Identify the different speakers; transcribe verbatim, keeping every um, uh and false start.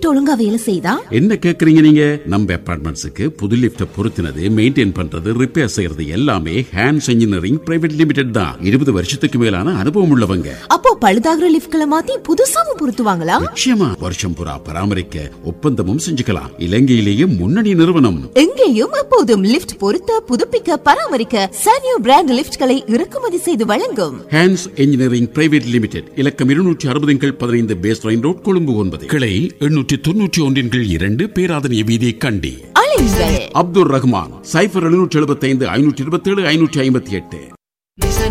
Speaker 1: Lift ஒழுங்கா வேலை செய்தா?
Speaker 2: என்ன கேக்குறீங்க நீங்க? நம்ம அபார்ட்மெண்ட்ஸுக்கு புது லிப்ட் பொருத்தினது, மெயின்டைன் பண்றது, ரிப்பேர் செய்யறது எல்லாமே ஹேண்ட்ஸ் இன்ஜினியரிங் பிரைவேட் லிமிடெட் தான். இருபது வருஷத்துக்கு மேலான அனுபவம் உள்ளவங்க.
Speaker 1: அப்போ பழுதாகிற லிப்ட்களை மாத்தி புதுசாவும் பொருத்துவாங்களா?
Speaker 2: நிச்சயமா. வருஷம் புறா பராமரிக்க ஒப்பந்தமும் செஞ்சுக்கலாம். இலங்கையிலேயே முன்னணி நிறுவனம்.
Speaker 1: எங்கேயும் எப்போதும் லிப்ட் பொருத்த, புதுப்பிக்க, பராமரிக்க சானியோ பிராண்ட் லிப்ட்களை இறக்குமதி செய்து வழங்கும்
Speaker 2: ஹேண்ட்ஸ் இன்ஜினியரிங் பிரைவேட் லிமிடெட். இலக்கம் இருநூற்றி அறுபது பதினைந்து பேஸ் லைன் ரோட், கொழும்பு ஒன்பது. கிளை எண்ணூற்றி தொன்னூற்றி ஒன்றின் இரண்டு பேராதனிய வீதி, கண்டி.
Speaker 1: அலைங்கள்
Speaker 2: அப்துல் ரஹ்மான் சைபர் எழுநூற்றி எழுபத்தி ஐந்து ஐநூற்றி இருபத்தி ஏழு ஐநூற்றி ஐம்பத்தி எட்டு.